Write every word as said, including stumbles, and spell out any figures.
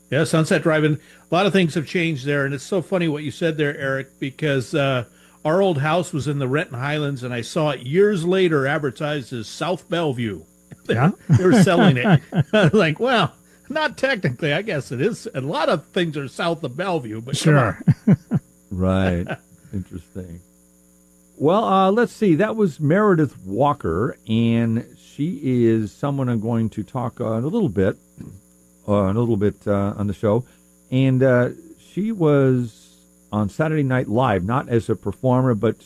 Yeah, Sunset Drive-In. A lot of things have changed there, and it's so funny what you said there, Eric, because uh, our old house was in the Renton Highlands, and I saw it years later advertised as South Bellevue. They Yeah. were, they were selling it. I was like, well, not technically. I guess it is. A lot of things are south of Bellevue, but come on. Sure. Right. Interesting. Well, uh, let's see. That was Meredith Walker, and she is someone I'm going to talk uh, a little bit, uh, a little bit uh, on the show. And uh, she was on Saturday Night Live, not as a performer, but